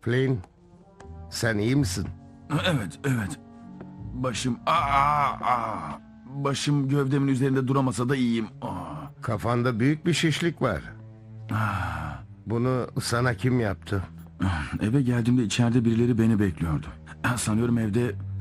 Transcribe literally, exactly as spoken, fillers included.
Flynn, sen iyi misin? Evet, evet. Başım... Aa, aa. Başım gövdemin üzerinde duramasa da iyiyim. Aa. Kafanda büyük bir şişlik var. Bunu sana kim yaptı? Eve geldiğimde içeride birileri beni bekliyordu. Sanıyorum evde